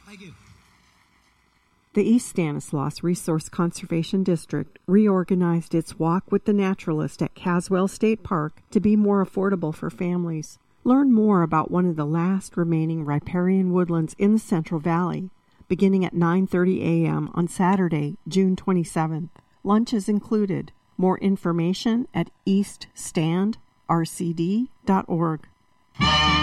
Thank you. The East Stanislaus Resource Conservation District reorganized its Walk with the Naturalist at Caswell State Park to be more affordable for families. Learn more about one of the last remaining riparian woodlands in the Central Valley, beginning at 9:30 a.m. on Saturday, June 27th. Lunch is included. More information at eaststandrcd.org.